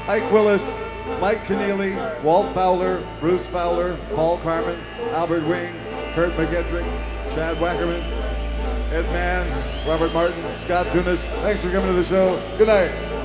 Ike Willis, Mike Keneally, Walt Fowler, Bruce Fowler, Paul Carmen, Albert Wing, Kurt McGettrick, Chad Wackerman, Ed Mann, Robert Martin, Scott Tunis. Thanks for coming to the show. Good night.